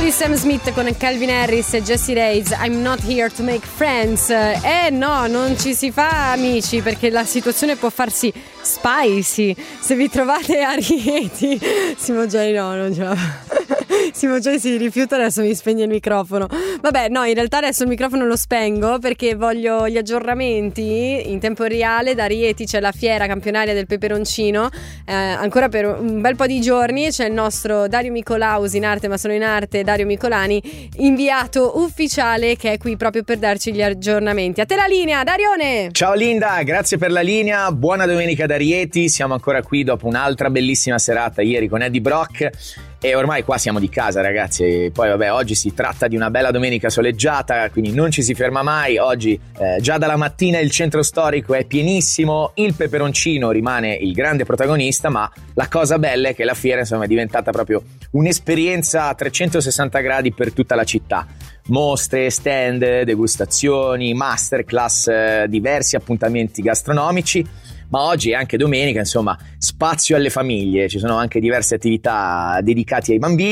di Sam Smith con Calvin Harris e Jessie Reyes, I'm not here to make friends. No, non ci si fa amici perché la situazione può farsi spicy. Se vi trovate a Rieti, Simo Joy no, non ce la fa. Simo Joy si rifiuta, adesso mi spegne il microfono. Vabbè, no, in realtà adesso il microfono lo spengo perché voglio gli aggiornamenti in tempo reale. Da Rieti c'è la fiera campionaria del peperoncino, ancora per un bel po' di giorni. C'è il nostro Dario Micolausi, in arte ma solo in arte, Dario Micolani, inviato ufficiale, che è qui proprio per darci gli aggiornamenti. A te la linea, Darione! Ciao Linda, grazie per la linea, buona domenica da Rieti. Siamo ancora qui dopo un'altra bellissima serata ieri con Eddie Brock e ormai qua siamo di casa, ragazzi. E poi vabbè, oggi si tratta di una bella domenica soleggiata, quindi non ci si ferma mai. Oggi già dalla mattina il centro storico è pienissimo, il peperoncino rimane il grande protagonista, ma la cosa bella è che la fiera insomma è diventata proprio un'esperienza a 360 gradi per tutta la città. Mostre, stand, degustazioni, masterclass, diversi appuntamenti gastronomici. Ma oggi è anche domenica, insomma, spazio alle famiglie, ci sono anche diverse attività dedicate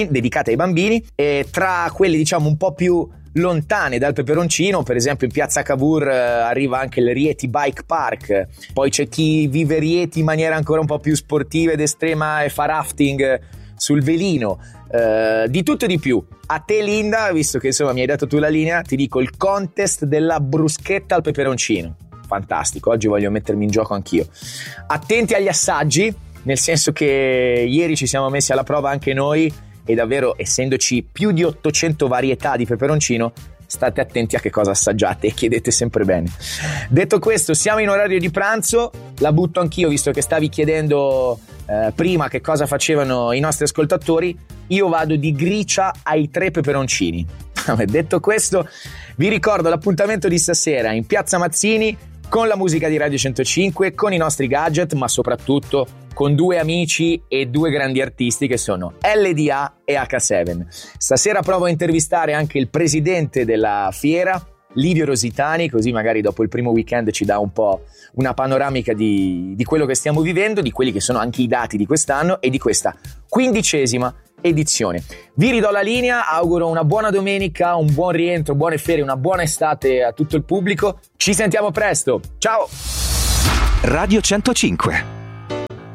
ai bambini e tra quelle diciamo un po' più lontane dal peperoncino, per esempio in piazza Cavour arriva anche il Rieti Bike Park, poi c'è chi vive Rieti in maniera ancora un po' più sportiva ed estrema e fa rafting sul Velino, di tutto e di più. A te Linda, visto che insomma mi hai dato tu la linea, ti dico il contest della bruschetta al peperoncino. Fantastico, oggi voglio mettermi in gioco anch'io. Attenti agli assaggi, nel senso che ieri ci siamo messi alla prova anche noi e davvero, essendoci più di 800 varietà di peperoncino, state attenti a che cosa assaggiate e chiedete sempre bene. Detto questo, siamo in orario di pranzo, la butto anch'io visto che stavi chiedendo prima che cosa facevano i nostri ascoltatori. Io vado di gricia ai 3 peperoncini. Detto questo, vi ricordo l'appuntamento di stasera in Piazza Mazzini con la musica di Radio 105, con i nostri gadget, ma soprattutto con 2 amici e 2 grandi artisti che sono LDA e H7. Stasera provo a intervistare anche il presidente della fiera, Livio Rositani, così magari dopo il primo weekend ci dà un po' una panoramica di quello che stiamo vivendo, di quelli che sono anche i dati di quest'anno e di questa 15ª edizione. Vi ridò la linea, auguro una buona domenica, un buon rientro, buone ferie, una buona estate a tutto il pubblico. Ci sentiamo presto, ciao! Radio 105